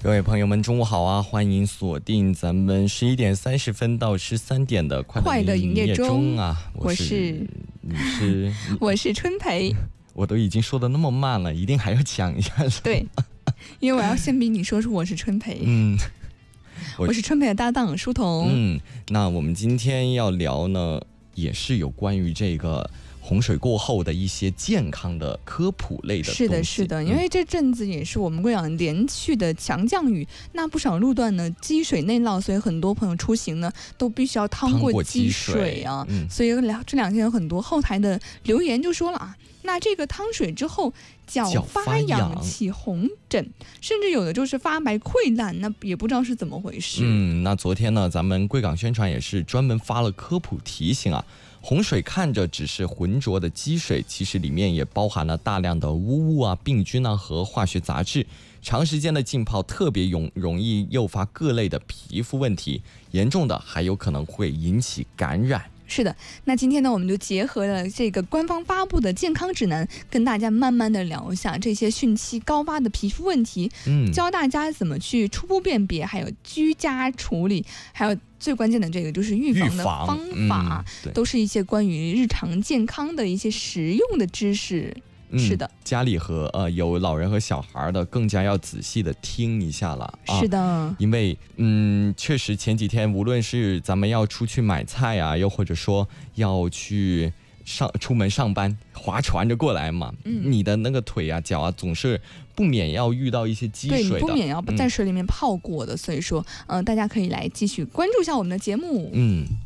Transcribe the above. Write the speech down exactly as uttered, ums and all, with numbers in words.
各位朋友们，中午好啊！欢迎锁定咱们十一点三十分到十三点的快乐营业中啊！ 我是你是我是春培， 我都已经说的那么慢了，一定还要讲一下。 对，因为我要先逼你说出我是春培。 嗯， 我, 我是春培的搭档舒彤。 嗯，那我们今天要聊呢，也是有关于这个洪水过后的一些健康的科普类的东西。 是的是的，因为这阵子也是我们贵阳连续的强降雨，那不少路段呢积水内涝，所以很多朋友出行呢都必须要趟过积水啊。 嗯、 所以这两天有很多后台的留言就说了啊，那这个趟水之后脚发痒起红疹，甚至有的就是发白溃烂，那也不知道是怎么回事。 嗯，那昨天呢咱们贵港宣传也是专门发了科普提醒啊，洪水看着只是浑浊的积水，其实里面也包含了大量的污物啊、病菌啊和化学杂质。长时间的浸泡特别容容易诱发各类的皮肤问题，严重的还有可能会引起感染。 是的，那今天呢，我们就结合了这个官方发布的健康指南，跟大家慢慢的聊一下这些汛期高发的皮肤问题，嗯，教大家怎么去初步辨别，还有居家处理，还有最关键的这个就是预防的方法， 嗯、 都是一些关于日常健康的一些实用的知识。 嗯、 是的， 家里和呃有老人和小孩的更加要仔细的听一下了。 啊、是的， 因为嗯，确实前几天无论是咱们要出去买菜啊，又或者说要去上出门上班，划船着过来嘛，嗯、你的那个腿啊、脚啊，总是不免要遇到一些积水的， 对，你不免要在水里面泡过的。嗯、所以说，嗯、呃，大家可以来继续关注一下我们的节目。 嗯。